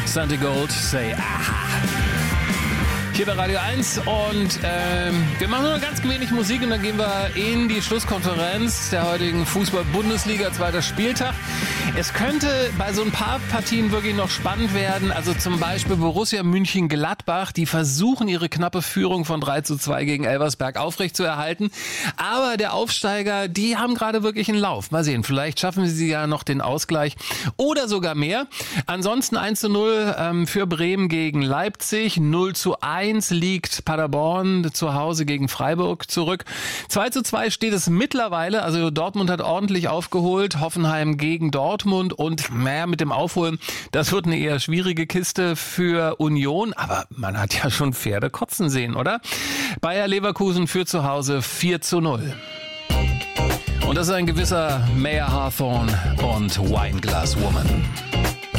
Sandy Gold, say aha. Hier bei Radio 1 und wir machen nur ganz wenig Musik und dann gehen wir in die Schlusskonferenz der heutigen Fußball-Bundesliga, zweiter Spieltag. Es könnte bei so ein paar Partien wirklich noch spannend werden, also zum Beispiel Borussia München-Gladbach, die versuchen ihre knappe Führung von 3:2 gegen Elversberg aufrechtzuerhalten, aber der Aufsteiger, die haben gerade wirklich einen Lauf. Mal sehen, vielleicht schaffen sie ja noch den Ausgleich oder sogar mehr. Ansonsten 1:0 für Bremen gegen Leipzig, 0:1 liegt Paderborn zu Hause gegen Freiburg zurück. 2:2 steht es mittlerweile, also Dortmund hat ordentlich aufgeholt, Hoffenheim gegen Dortmund und mit dem Aufholen, das wird eine eher schwierige Kiste für Union, aber man hat ja schon Pferde kotzen sehen, oder? Bayer Leverkusen führt zu Hause 4:0. Und das ist ein gewisser Mayer Hawthorne und Wineglass Woman.